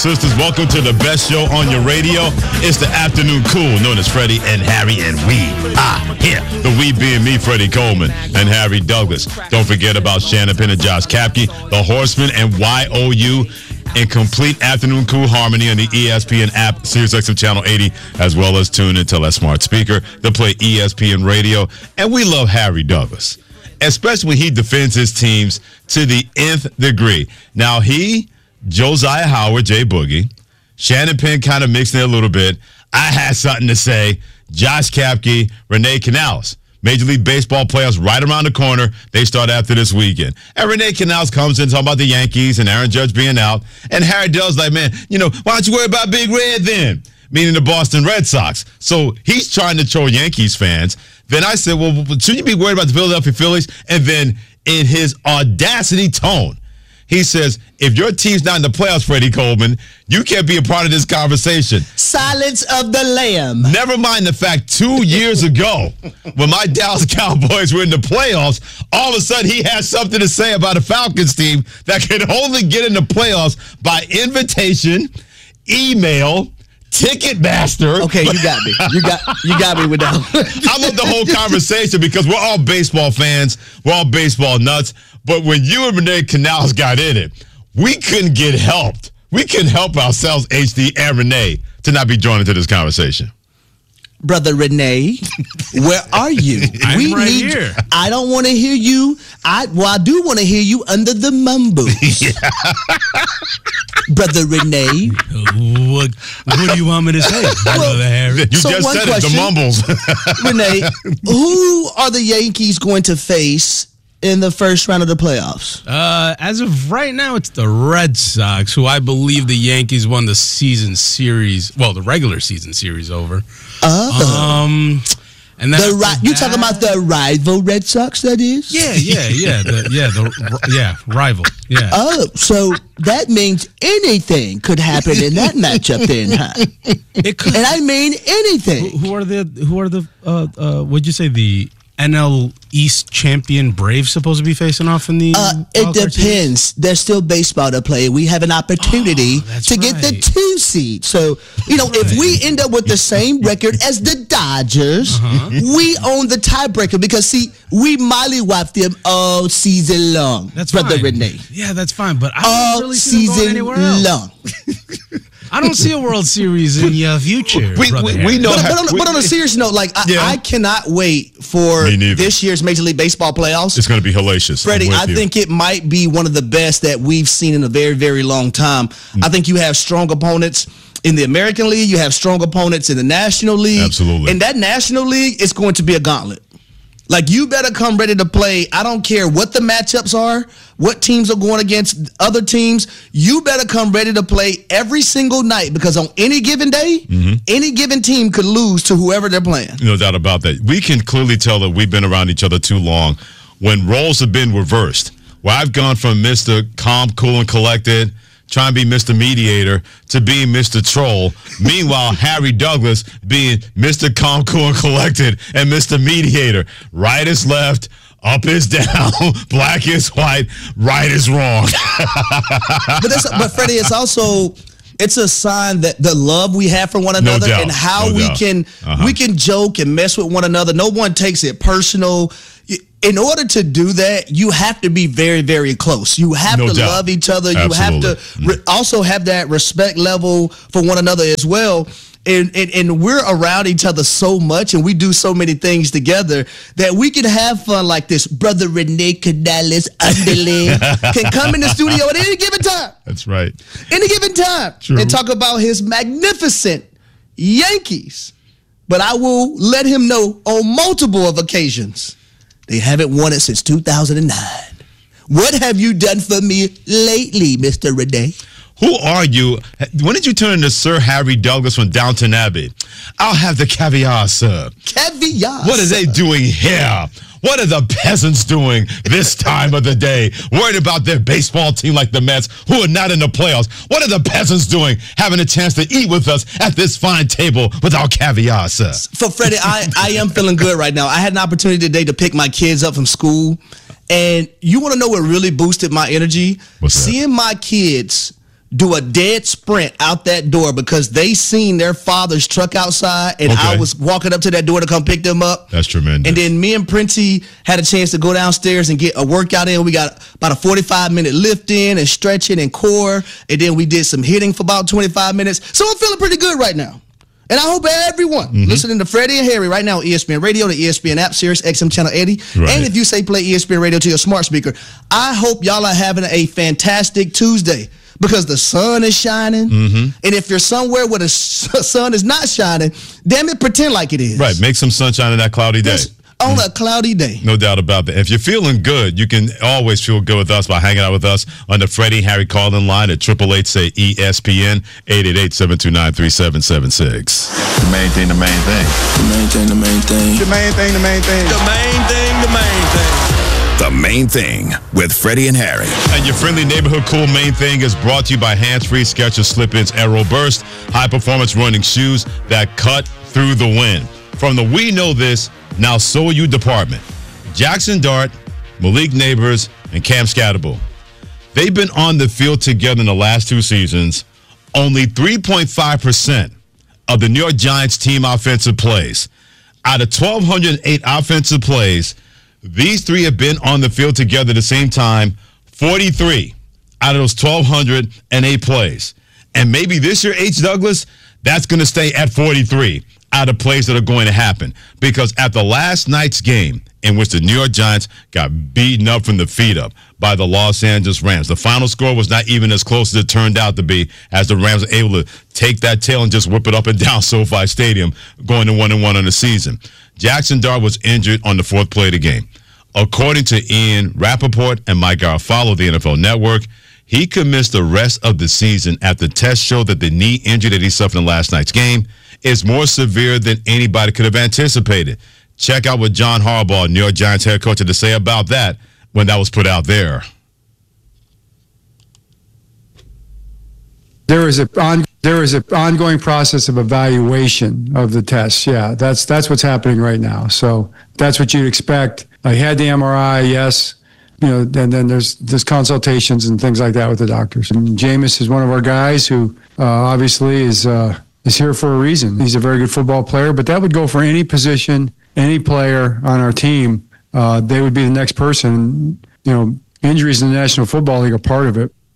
sisters. Welcome to the best show on your radio. It's the Afternoon Cool, known as Freddie and Harry and we are here. The we being me, Freddie Coleman, and Harry Douglas. Don't forget about Shannon Penn and Josh Kapke, the Horsemen, and YOU in complete Afternoon Cool harmony on the ESPN app, SiriusXM Channel 80, as well as tune into that smart speaker to play ESPN Radio. And we love Harry Douglas, especially when he defends his teams to the nth degree. Now, Josiah Howard, Jay Boogie, Shannon Penn kind of mixed in a little bit. I had something to say. Josh Kapke, Renee Canales. Major League Baseball playoffs right around the corner. They start after this weekend. And Renee Canales comes in talking about the Yankees and Aaron Judge being out. And Harry Dell's like, man, why don't you worry about Big Red then? Meaning the Boston Red Sox. So he's trying to troll Yankees fans. Then I said, well, shouldn't you be worried about the Philadelphia Phillies? And then in his audacity tone, he says, if your team's not in the playoffs, Freddie Coleman, you can't be a part of this conversation. Silence of the Lamb. Never mind the fact 2 years ago, when my Dallas Cowboys were in the playoffs, all of a sudden he has something to say about a Falcons team that can only get in the playoffs by invitation, email, Ticketmaster. Okay, you got me. You got me with that. I love the whole conversation because we're all baseball fans. We're all baseball nuts. But when you and Renee Canales got in it, we couldn't get helped. We couldn't help ourselves, HD and Renee, to not be joined into this conversation. Brother Renee, where are you? I'm right here. I don't want to hear you. I do want to hear you under the mumbles. Brother Renee. What do you want me to say, Brother Harry? You just said it, the mumbles. Renee, who are the Yankees going to face in the first round of the playoffs? As of right now, it's the Red Sox, who I believe the Yankees won the season series, well, the regular season series over. Oh. And then you talking about the rival Red Sox, that is? Rival. Yeah. Oh, so that means anything could happen in that matchup then, huh? It could. And I mean anything. Who are the what'd you say, the NL East champion Braves supposed to be facing off in the it depends. There's still baseball to play. We have an opportunity to get the 2 seed. So, if we end up with the same record as the Dodgers, we own the tiebreaker because, we mollywop them all season long. That's Brother fine. Renee. Yeah, that's fine. But I all don't really see them going anywhere else. Long. I don't see a World Series in your future. We know. But on a serious note, I cannot wait for this year's Major League Baseball playoffs. It's going to be hellacious. Freddie, I think it might be one of the best that we've seen in a very, very long time. I think you have strong opponents in the American League. You have strong opponents in the National League. Absolutely. In that National League, it's going to be a gauntlet. You better come ready to play. I don't care what the matchups are, what teams are going against other teams. You better come ready to play every single night because on any given day, any given team could lose to whoever they're playing. No doubt about that. We can clearly tell that we've been around each other too long when roles have been reversed. Where I've gone from Mr. Calm, Cool, and Collected, trying to be Mr. Mediator, to being Mr. Troll. Meanwhile, Harry Douglas being Mr. Calm, Cool, and Collected and Mr. Mediator. Right is left, up is down, black is white, right is wrong. But Freddie, it's a sign that the love we have for one another and how we can joke and mess with one another. No one takes it personal. In order to do that, you have to be very, very close. You have to love each other. Absolutely. You have to also have that respect level for one another as well. And we're around each other so much and we do so many things together that we can have fun like this. Brother Renee Canales Underling can come in the studio at any given time. That's right. Any given time. True. And talk about his magnificent Yankees. But I will let him know on multiple of occasions they haven't won it since 2009. What have you done for me lately, Mr. Renee? Who are you? When did you turn into Sir Harry Douglas from Downton Abbey? I'll have the caviar, sir. Caviar? What are they doing here? What are the peasants doing this time of the day? Worried about their baseball team like the Mets, who are not in the playoffs. What are the peasants doing having a chance to eat with us at this fine table with our caviar, sir? For Freddie, I am feeling good right now. I had an opportunity today to pick my kids up from school. And you want to know what really boosted my energy? What's that? Seeing my kids do a dead sprint out that door because they seen their father's truck outside, and I was walking up to that door to come pick them up. That's tremendous. And then me and Princey had a chance to go downstairs and get a workout in. We got about a 45-minute lift in and stretching and core, and then we did some hitting for about 25 minutes. So I'm feeling pretty good right now. And I hope everyone listening to Freddie and Harry right now on ESPN Radio, the ESPN app, Sirius XM Channel 80, and if you say play ESPN Radio to your smart speaker, I hope y'all are having a fantastic Tuesday because the sun is shining. And if you're somewhere where the sun is not shining, damn it, pretend like it is. Right, make some sunshine in that cloudy day. On a cloudy day. No doubt about that. If you're feeling good, you can always feel good with us by hanging out with us on the Freddie Harry call-in line at 888-SAY-ESPN, 888-729-3776. The main thing, the main thing. The main thing, the main thing. The main thing, the main thing. The main thing, the main thing. The Main Thing with Freddie and Harry. And your friendly neighborhood cool Main Thing is brought to you by Hands-Free Skechers Slip-Ins Aero Burst, high-performance running shoes that cut through the wind. From the We Know This, Now So Are You department, Jackson Dart, Malik Neighbors, and Cam Scatterbull. They've been on the field together in the last 2 seasons. Only 3.5% of the New York Giants team offensive plays. Out of 1,208 offensive plays, these three have been on the field together at the same time, 43 out of those 1,208 plays. And maybe this year, H. Douglas, that's going to stay at 43 out of plays that are going to happen. Because at the last night's game, in which the New York Giants got beaten up from the feet up by the Los Angeles Rams, the final score was not even as close as it turned out to be, as the Rams were able to take that tail and just whip it up and down SoFi Stadium, going to 1-1 on the season. Jackson Dart was injured on the 4th play of the game. According to Ian Rappaport and Mike Garafolo of the NFL Network, he could miss the rest of the season after tests showed that the knee injury that he suffered in last night's game is more severe than anybody could have anticipated. Check out what John Harbaugh, New York Giants head coach, had to say about that when that was put out there. There is an ongoing process of evaluation of the tests. Yeah, that's what's happening right now. So that's what you'd expect. I had the MRI, yes. You know, and then there's consultations and things like that with the doctors. And Jameis is one of our guys who obviously is here for a reason. He's a very good football player, but that would go for any position, any player on our team. They would be the next person. You know, injuries in the National Football League are part of it.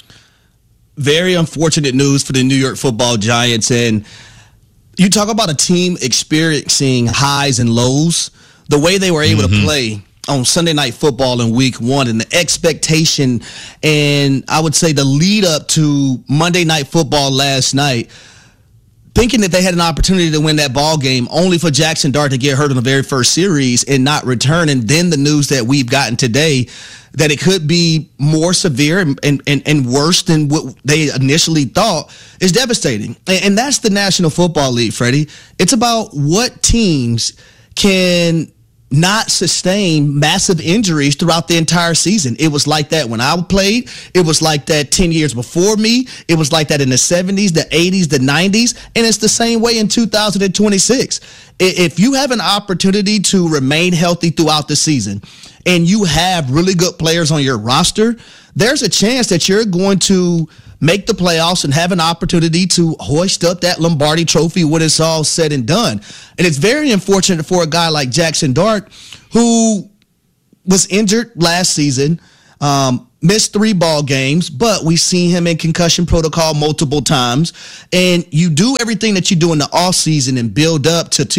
Very unfortunate news for the New York Football Giants. And you talk about a team experiencing highs and lows. The way they were able to play on Sunday Night Football in Week 1 and the expectation and I would say the lead up to Monday Night Football last night, thinking that they had an opportunity to win that ball game only for Jackson Dart to get hurt in the very first series and not return. And then the news that we've gotten today that it could be more severe and worse than what they initially thought is devastating. And that's the National Football League, Freddie. It's about what teams can not sustain massive injuries throughout the entire season. It was like that when I played. It was like that 10 years before me. It was like that in the 70s, the 80s, the 90s, and it's the same way in 2026. If you have an opportunity to remain healthy throughout the season and you have really good players on your roster, there's a chance that you're going to make the playoffs and have an opportunity to hoist up that Lombardi trophy when it's all said and done. And it's very unfortunate for a guy like Jackson Dart, who was injured last season, missed 3 ball games, but we've seen him in concussion protocol multiple times. And you do everything that you do in the offseason and build up to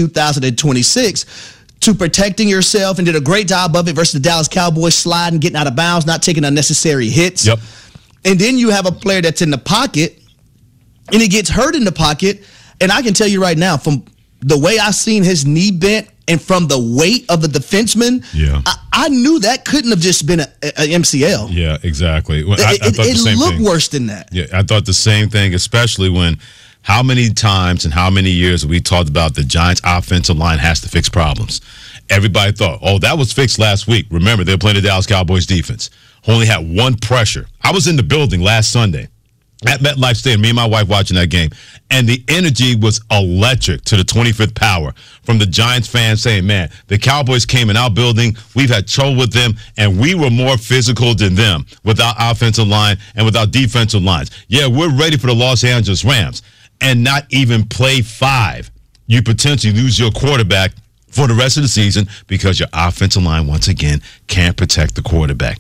2026 to protecting yourself, and did a great job of it versus the Dallas Cowboys, sliding, getting out of bounds, not taking unnecessary hits. Yep. And then you have a player that's in the pocket, and he gets hurt in the pocket. And I can tell you right now, from the way I seen his knee bent and from the weight of the defenseman, I knew that couldn't have just been a MCL. Yeah, exactly. Well, I thought the same looked thing. Worse than that. Yeah, I thought the same thing, especially when how many times and how many years we talked about the Giants' offensive line has to fix problems. Everybody thought, oh, that was fixed last week. Remember, they were playing the Dallas Cowboys defense. Only had 1 pressure. I was in the building last Sunday, at MetLife Stadium, me and my wife watching that game, and the energy was electric to the 25th power from the Giants fans saying, man, the Cowboys came in our building, we've had trouble with them, and we were more physical than them with our offensive line and with our defensive lines. Yeah, we're ready for the Los Angeles Rams, and not even play 5. You potentially lose your quarterback for the rest of the season because your offensive line, once again, can't protect the quarterback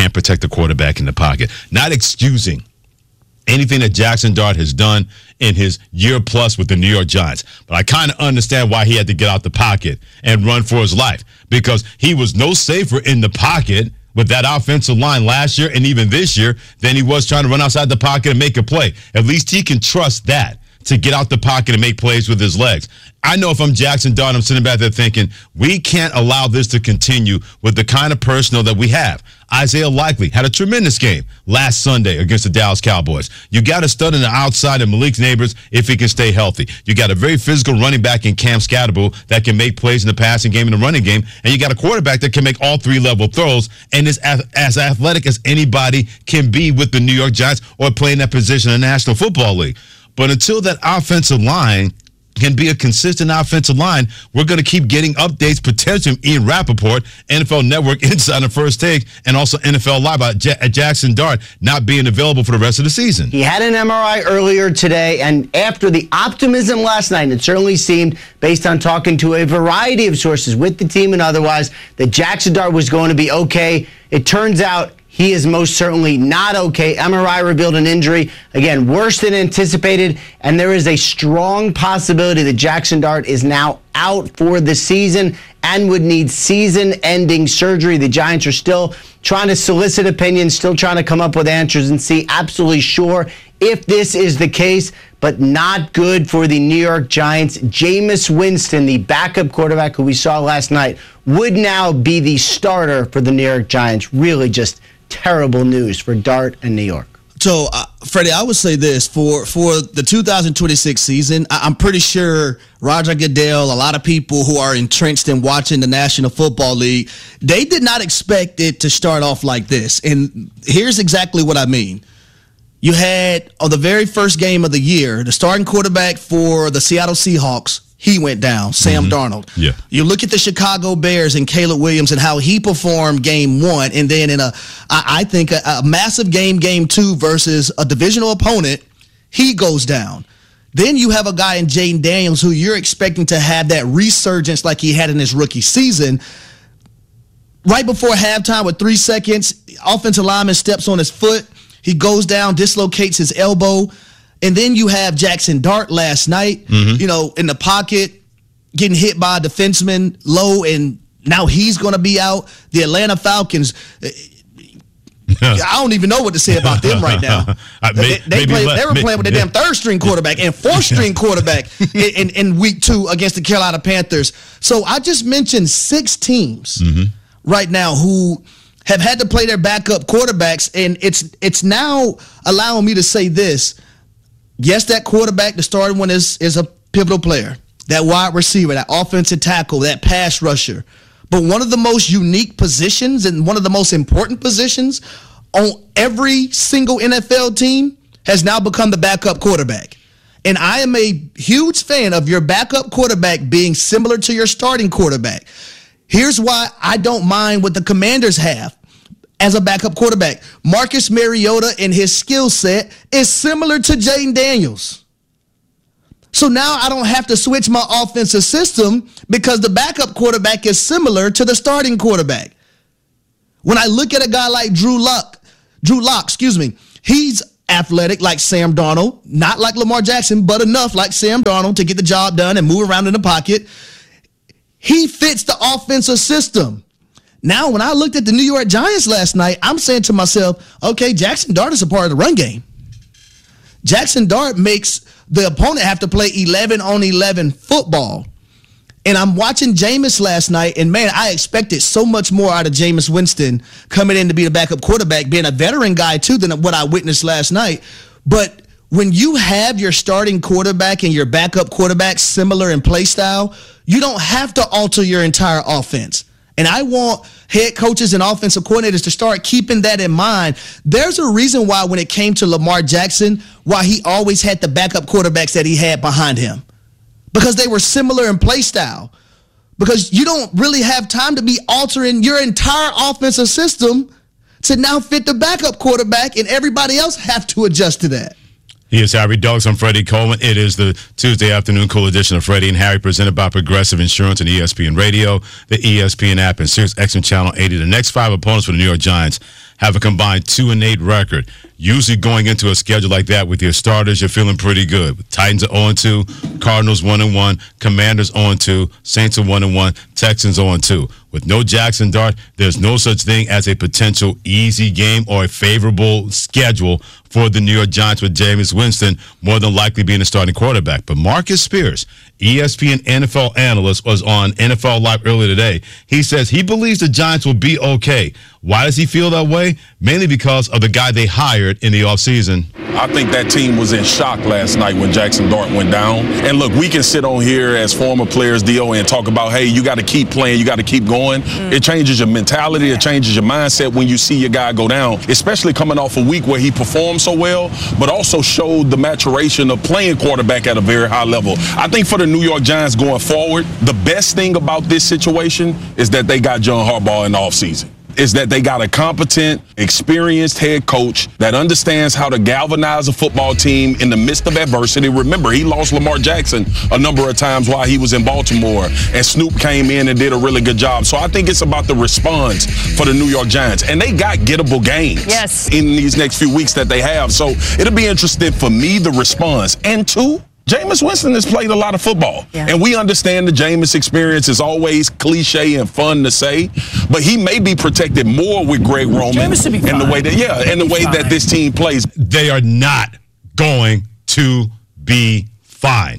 in the pocket. Not excusing anything that Jackson Dart has done in his year plus with the New York Giants. But I kind of understand why he had to get out the pocket and run for his life, because he was no safer in the pocket with that offensive line last year and even this year than he was trying to run outside the pocket and make a play. At least he can trust that, to get out the pocket and make plays with his legs. I know if I'm Jackson Dart, I'm sitting back there thinking, we can't allow this to continue with the kind of personnel that we have. Isaiah Likely had a tremendous game last Sunday against the Dallas Cowboys. You got a stud on the outside of Malik Neighbors if he can stay healthy. You got a very physical running back in Cam Scatterbull that can make plays in the passing game and the running game, and you got a quarterback that can make all 3-level throws and is as athletic as anybody can be with the New York Giants or playing that position in the National Football League. But until that offensive line can be a consistent offensive line, we're going to keep getting updates, potentially Ian Rappaport, NFL Network Inside the First Take, and also NFL Live about Jackson Dart not being available for the rest of the season. He had an MRI earlier today, and after the optimism last night, it certainly seemed, based on talking to a variety of sources with the team and otherwise, that Jackson Dart was going to be okay. It turns out he is most certainly not okay. MRI revealed an injury, again, worse than anticipated, and there is a strong possibility that Jackson Dart is now out for the season and would need season-ending surgery. The Giants are still trying to solicit opinions, still trying to come up with answers and see absolutely sure if this is the case, but not good for the New York Giants. Jameis Winston, the backup quarterback who we saw last night, would now be the starter for the New York Giants. Really just terrible news for Dart and New York. So, Freddie, I would say this. For the 2026 season, I'm pretty sure Roger Goodell, a lot of people who are entrenched in watching the National Football League, they did not expect it to start off like this. And here's exactly what I mean. You had, on the very first game of the year, the starting quarterback for the Seattle Seahawks, he went down, Sam Darnold. Yeah. You look at the Chicago Bears and Caleb Williams and how he performed game 1, and then in I think a massive game 2 versus a divisional opponent, he goes down. Then you have a guy in Jayden Daniels who you're expecting to have that resurgence like he had in his rookie season. Right before halftime with 3 seconds, offensive lineman steps on his foot. He goes down, dislocates his elbow. And then you have Jackson Dart last night, you know, in the pocket, getting hit by a defenseman low, and now he's going to be out. The Atlanta Falcons, I don't even know what to say about them right now. They were playing with a damn third-string quarterback and fourth-string quarterback in week 2 against the Carolina Panthers. So I just mentioned 6 teams right now who have had to play their backup quarterbacks, and it's now allowing me to say this. Yes, that quarterback, the starting one, is a pivotal player. That wide receiver, that offensive tackle, that pass rusher. But one of the most unique positions and one of the most important positions on every single NFL team has now become the backup quarterback. And I am a huge fan of your backup quarterback being similar to your starting quarterback. Here's why I don't mind what the Commanders have as a backup quarterback. Marcus Mariota and his skill set is similar to Jayden Daniels. So now I don't have to switch my offensive system because the backup quarterback is similar to the starting quarterback. When I look at a guy like Drew Lock, he's athletic like Sam Darnold, not like Lamar Jackson, but enough like Sam Darnold to get the job done and move around in the pocket. He fits the offensive system. Now, when I looked at the New York Giants last night, I'm saying to myself, okay, Jackson Dart is a part of the run game. Jackson Dart makes the opponent have to play 11-on-11 football. And I'm watching Jameis last night, and man, I expected so much more out of Jameis Winston coming in to be the backup quarterback, being a veteran guy too than what I witnessed last night. But when you have your starting quarterback and your backup quarterback similar in play style, you don't have to alter your entire offense. And I want head coaches and offensive coordinators to start keeping that in mind. There's a reason why when it came to Lamar Jackson, why he always had the backup quarterbacks that he had behind him. Because they were similar in play style. Because you don't really have time to be altering your entire offensive system to now fit the backup quarterback, and everybody else have to adjust to that. He is Harry Douglas. I'm Freddie Coleman. It is the Tuesday afternoon cool edition of Freddie and Harry, presented by Progressive Insurance and ESPN Radio, the ESPN app, and Sirius XM Channel 80. The next 5 opponents for the New York Giants have a combined 2-8 record. Usually going into a schedule like that with your starters, you're feeling pretty good. Titans are 0-2, Cardinals 1-1, Commanders 0-2, Saints are 1-1, Texans 0-2. With no Jackson Dart, there's no such thing as a potential easy game or a favorable schedule for the New York Giants, with Jameis Winston more than likely being the starting quarterback. But Marcus Spears, ESPN NFL analyst, was on NFL Live earlier today. He says he believes the Giants will be okay. Why does he feel that way? Mainly because of the guy they hired in the offseason. I think that team was in shock last night when Jackson Dart went down. And look, we can sit on here as former players, D.O., and talk about, hey, you got to keep playing, you got to keep going. It changes your mentality, it changes your mindset when you see your guy go down, especially coming off a week where he performed so well, but also showed the maturation of playing quarterback at a very high level. I think for the New York Giants going forward, the best thing about this situation is that they got John Harbaugh in the offseason. Is that they got a competent, experienced head coach that understands how to galvanize a football team in the midst of adversity. Remember, he lost Lamar Jackson a number of times while he was in Baltimore, and Snoop came in and did a really good job. So I think it's about the response for the New York Giants. And they got gettable games in these next few weeks that they have. So it'll be interesting for me, the response. And two, Jameis Winston has played a lot of football, and we understand the Jameis experience is always cliche and fun to say, but he may be protected more with Greg Roman and the way that this team plays. They are not going to be fine.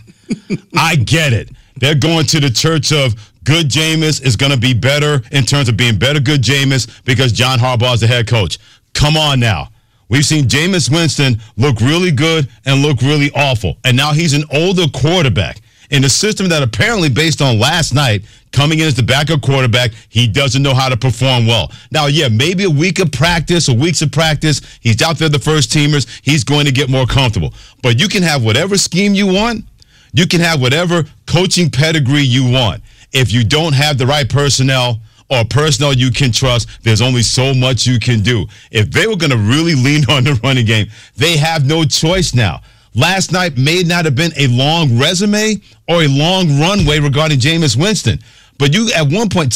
I get it. They're going to the church of good Jameis is going to be better in terms of being better good Jameis because John Harbaugh is the head coach. Come on now. We've seen Jameis Winston look really good and look really awful. And now he's an older quarterback in a system that apparently, based on last night, coming in as the backup quarterback, he doesn't know how to perform well. Now, maybe a week of practice or weeks of practice, he's out there the first teamers, he's going to get more comfortable. But you can have whatever scheme you want. You can have whatever coaching pedigree you want. If you don't have the right personnel or personnel you can trust, there's only so much you can do. If they were going to really lean on the running game, they have no choice now. Last night may not have been a long resume or a long runway regarding Jameis Winston, but you at one point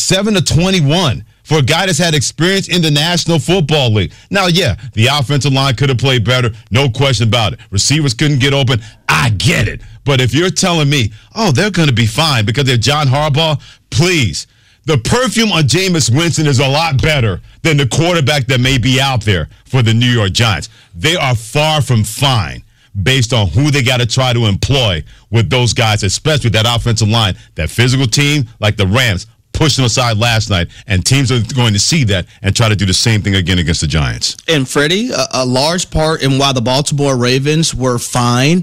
7-21 for a guy that's had experience in the National Football League. Now, the offensive line could have played better, no question about it. Receivers couldn't get open. I get it. But if you're telling me, they're going to be fine because they're John Harbaugh, please. The perfume on Jameis Winston is a lot better than the quarterback that may be out there for the New York Giants. They are far from fine based on who they got to try to employ with those guys, especially that offensive line. That physical team, like the Rams, pushed them aside last night, and teams are going to see that and try to do the same thing again against the Giants. And Freddie, a large part in why the Baltimore Ravens were fine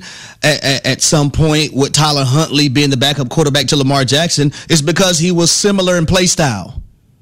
at some point with Tyler Huntley being the backup quarterback to Lamar Jackson is because he was similar in play style.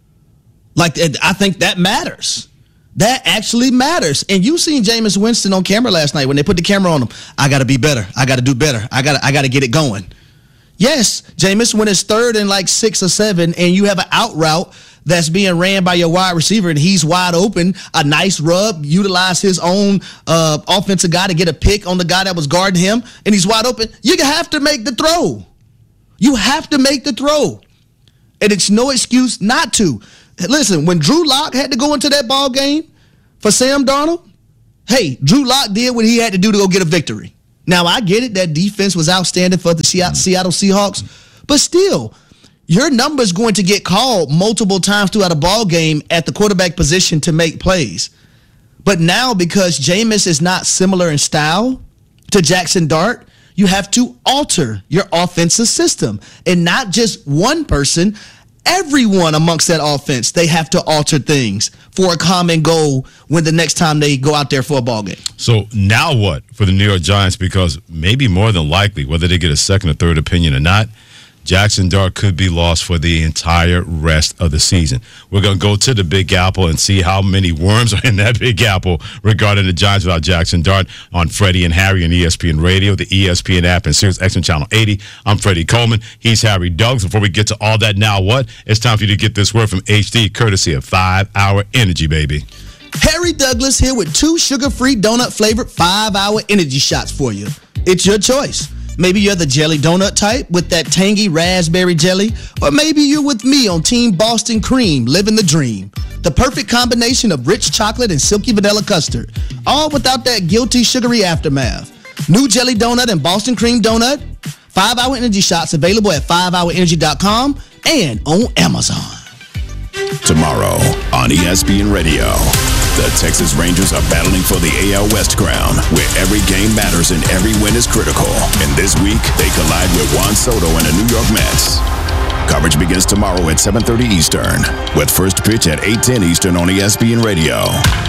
I think that matters. That actually matters. And you seen Jameis Winston on camera last night when they put the camera on him. I got to be better. I got to do better. I got to get it going. Yes, Jameis, when it's 3rd and 6 or 7, and you have an out route that's being ran by your wide receiver, and he's wide open, a nice rub, utilize his own offensive guy to get a pick on the guy that was guarding him, and he's wide open, you have to make the throw. You have to make the throw. And it's no excuse not to. Listen, when Drew Lock had to go into that ball game for Sam Darnold, hey, Drew Lock did what he had to do to go get a victory. Now, I get it, that defense was outstanding for the Seattle Seahawks, but still, your number is going to get called multiple times throughout a ball game at the quarterback position to make plays. But now, because Jameis is not similar in style to Jackson Dart, you have to alter your offensive system. And not just one person, everyone amongst that offense, they have to alter things for a common goal when the next time they go out there for a ball game. So now what for the New York Giants? Because maybe more than likely, whether they get a second or third opinion or not, Jackson Dart could be lost for the entire rest of the season. We're going to go to the Big Apple and see how many worms are in that Big Apple regarding the Giants without Jackson Dart on Freddie and Harry on ESPN Radio, the ESPN app, and Sirius XM Channel 80. I'm Freddie Coleman. He's Harry Douglas. Before we get to all that, now what? It's time for you to get this word from HD, courtesy of 5-Hour Energy, baby. Harry Douglas here with 2 sugar-free donut-flavored 5-Hour Energy shots for you. It's your choice. Maybe you're the jelly donut type with that tangy raspberry jelly, or maybe you're with me on Team Boston Cream, living the dream. The perfect combination of rich chocolate and silky vanilla custard, all without that guilty sugary aftermath. New jelly donut and Boston Cream donut, 5-Hour Energy shots available at 5hourenergy.com and on Amazon. Tomorrow on ESPN Radio, the Texas Rangers are battling for the AL West crown, where every game matters and every win is critical. And this week, they collide with Juan Soto and the New York Mets. Coverage begins tomorrow at 7:30 Eastern, with first pitch at 8:10 Eastern on ESPN Radio.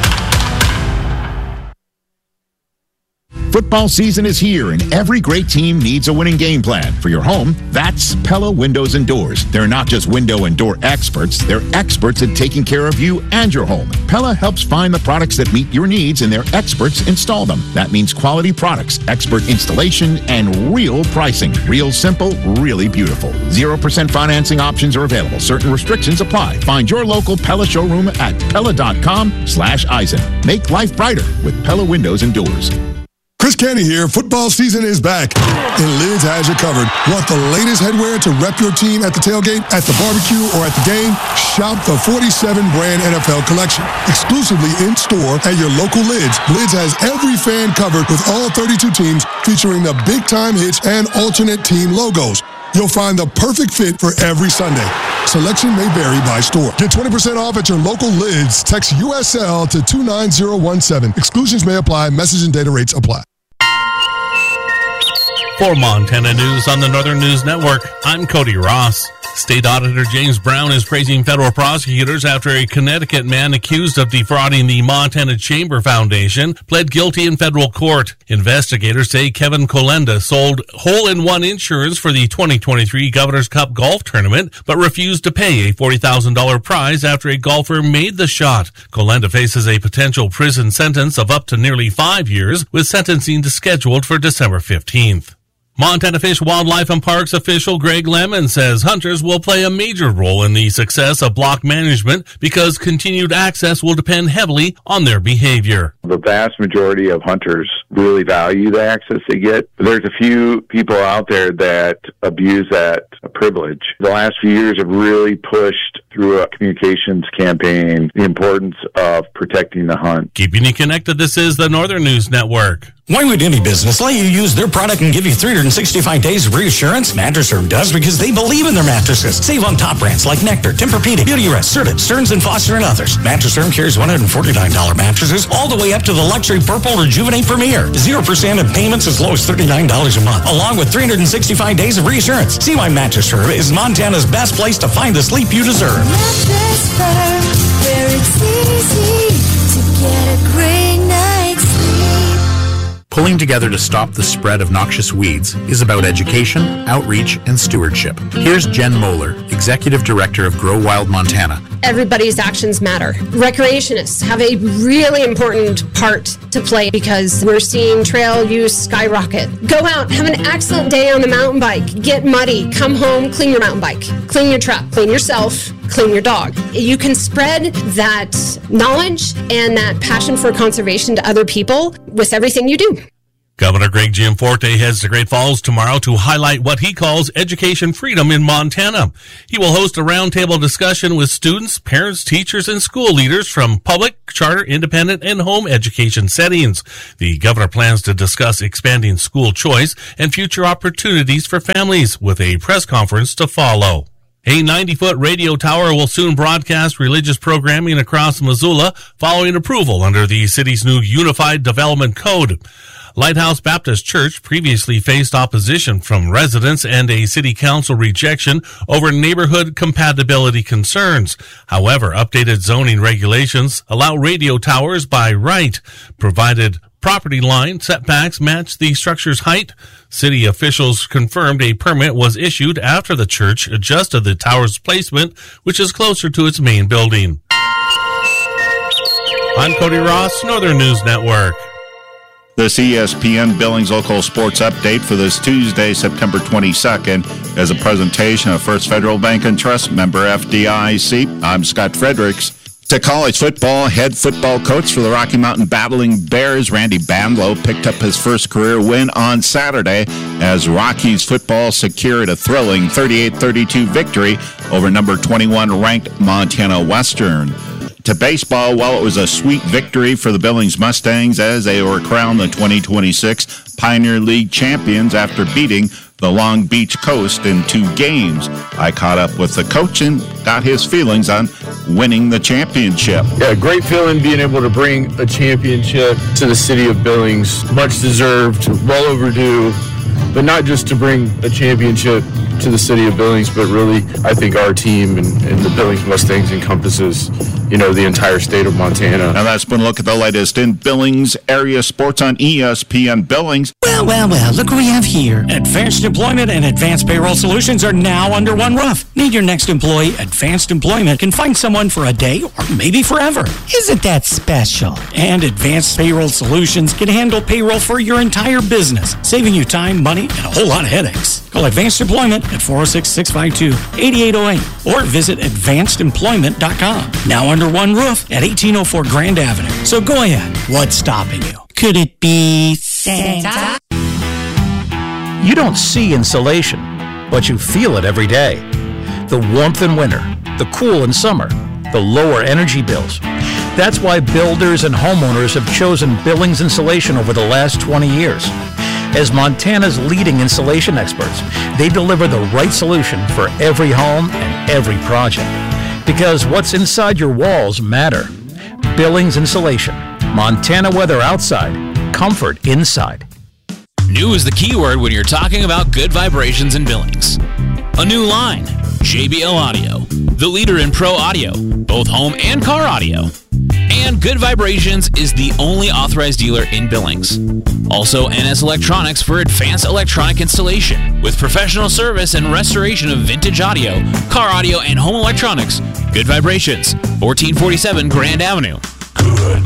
Football season is here, and every great team needs a winning game plan. For your home, that's Pella Windows and Doors. They're not just window and door experts, they're experts at taking care of you and your home. Pella helps find the products that meet your needs, and their experts install them. That means quality products, expert installation, and real pricing. Real simple, really beautiful. 0% financing options are available. Certain restrictions apply. Find your local Pella showroom at Pella.com/Eisen. Make life brighter with Pella Windows and Doors. Chris Canty here. Football season is back, and Lids has you covered. Want the latest headwear to rep your team at the tailgate, at the barbecue, or at the game? Shop the 47-brand NFL collection, exclusively in-store at your local Lids. Lids has every fan covered with all 32 teams, featuring the big-time hits and alternate team logos. You'll find the perfect fit for every Sunday. Selection may vary by store. Get 20% off at your local Lids. Text USL to 29017. Exclusions may apply. Message and data rates apply. For Montana News on the Northern News Network, I'm Cody Ross. State Auditor James Brown is praising federal prosecutors after a Connecticut man accused of defrauding the Montana Chamber Foundation pled guilty in federal court. Investigators say Kevin Kolenda sold hole-in-one insurance for the 2023 Governor's Cup golf tournament, but refused to pay a $40,000 prize after a golfer made the shot. Kolenda faces a potential prison sentence of up to nearly 5 years, with sentencing scheduled for December 15th. Montana Fish, Wildlife and Parks official Greg Lemon says hunters will play a major role in the success of block management because continued access will depend heavily on their behavior. The vast majority of hunters really value the access they get. There's a few people out there that abuse that privilege. The last few years have really pushed through a communications campaign the importance of protecting the hunt. Keeping you connected, this is the Northern News Network. Why would any business let you use their product and give you 365 days of reassurance? Mattress Firm does because they believe in their mattresses. Save on top brands like Nectar, Tempur-Pedic, Beautyrest, Serta, Stearns & Foster, and others. Mattress Firm carries $149 mattresses all the way up to the luxury Purple Rejuvenate Premier. 0% in payments as low as $39 a month, along with 365 days of reassurance. See why Mattress Firm is Montana's best place to find the sleep you deserve. Mattress Firm, where it's easy to get a great night's sleep. Pulling together to stop the spread of noxious weeds is about education, outreach, and stewardship. Here's Jen Moeller, Executive Director of Grow Wild Montana. Everybody's actions matter. Recreationists have a really important part to play because we're seeing trail use skyrocket. Go out, have an excellent day on the mountain bike. Get muddy, come home, clean your mountain bike, clean your truck, clean yourself, clean your dog. You can spread that knowledge and that passion for conservation to other people with everything you do. Governor Greg Gianforte heads to Great Falls tomorrow to highlight what he calls education freedom in Montana. He will host a roundtable discussion with students, parents, teachers, and school leaders from public, charter, independent, and home education settings. The governor plans to discuss expanding school choice and future opportunities for families, with a press conference to follow. A 90-foot radio tower will soon broadcast religious programming across Missoula following approval under the city's new Unified Development Code. Lighthouse Baptist Church previously faced opposition from residents and a city council rejection over neighborhood compatibility concerns. However, updated zoning regulations allow radio towers by right, provided property line setbacks match the structure's height. City officials confirmed a permit was issued after the church adjusted the tower's placement, which is closer to its main building. I'm Cody Ross, Northern News Network. This ESPN Billings Local Sports Update for this Tuesday, September 22nd, is a presentation of First Federal Bank and Trust, member FDIC. I'm Scott Fredericks. To college football, head football coach for the Rocky Mountain Battling Bears, Randy Bandlow, picked up his first career win on Saturday as Rockies football secured a thrilling 38-32 victory over number 21 ranked Montana Western. To baseball, well, it was a sweet victory for the Billings Mustangs as they were crowned the 2026 Pioneer League champions after beating the Long Beach Coast in 2 games. I caught up with the coach and got his feelings on winning the championship. Yeah, great feeling being able to bring a championship to the city of Billings. Much deserved, well overdue, but not just to bring a championship to the city of Billings, but really, I think our team and the Billings Mustangs encompasses, the entire state of Montana. Now that's been a look at the latest in Billings area sports on ESPN Billings. Well, look what we have here. Advanced Employment and Advanced Payroll Solutions are now under one roof. Need your next employee? Advanced Employment can find someone for a day or maybe forever. Isn't that special? And Advanced Payroll Solutions can handle payroll for your entire business, saving you time, money, and a whole lot of headaches. Call Advanced Employment at 406-652-8808 or visit advancedemployment.com. Now under one roof at 1804 Grand Avenue. So go ahead. What's stopping you? Could it be Santa? You don't see insulation, but you feel it every day. The warmth in winter, the cool in summer, the lower energy bills. That's why builders and homeowners have chosen Billings Insulation over the last 20 years. As Montana's leading insulation experts, they deliver the right solution for every home and every project. Because what's inside your walls matter. Billings Insulation. Montana weather outside, comfort inside. New is the keyword when you're talking about good vibrations in Billings. A new line, JBL Audio, the leader in pro audio, both home and car audio. And Good Vibrations is the only authorized dealer in Billings. Also, NS Electronics for advanced electronic installation. With professional service and restoration of vintage audio, car audio, and home electronics. Good Vibrations, 1447 Grand Avenue. Good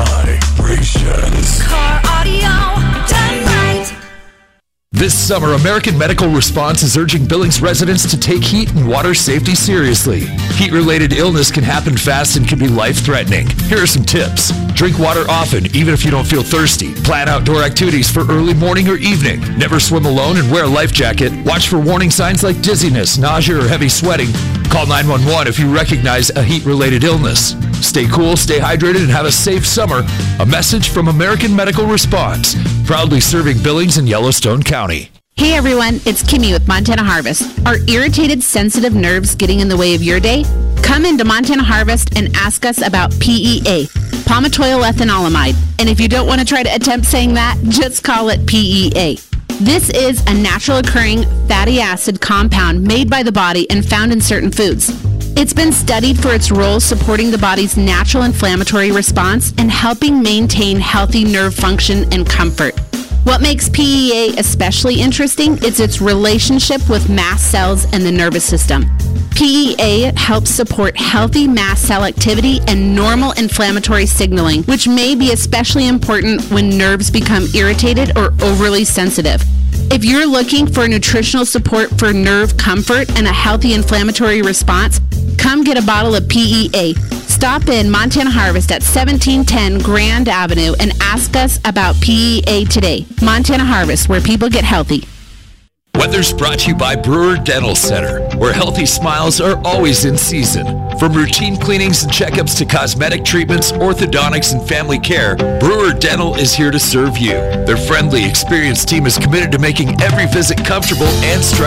Vibrations. Car audio done right. This summer, American Medical Response is urging Billings residents to take heat and water safety seriously. Heat-related illness can happen fast and can be life-threatening. Here are some tips. Drink water often, even if you don't feel thirsty. Plan outdoor activities for early morning or evening. Never swim alone and wear a life jacket. Watch for warning signs like dizziness, nausea, or heavy sweating. Call 911 if you recognize a heat-related illness. Stay cool, stay hydrated, and have a safe summer. A message from American Medical Response, proudly serving Billings and Yellowstone County. Hey everyone, it's Kimmy with Montana Harvest. Are irritated, sensitive nerves getting in the way of your day? Come into Montana Harvest and ask us about PEA, palmitoyl ethanolamide. And if you don't want to try to attempt saying that, just call it PEA. This is a natural occurring fatty acid compound made by the body and found in certain foods. It's been studied for its role supporting the body's natural inflammatory response and helping maintain healthy nerve function and comfort. What makes PEA especially interesting is its relationship with mast cells and the nervous system. PEA helps support healthy mast cell activity and normal inflammatory signaling, which may be especially important when nerves become irritated or overly sensitive. If you're looking for nutritional support for nerve comfort and a healthy inflammatory response, come get a bottle of PEA. Stop in Montana Harvest at 1710 Grand Avenue and ask us about PEA today. Montana Harvest, where people get healthy. Weather's brought to you by Brewer Dental Center, where healthy smiles are always in season. From routine cleanings and checkups to cosmetic treatments, orthodontics, and family care, Brewer Dental is here to serve you. Their friendly, experienced team is committed to making every visit comfortable and stress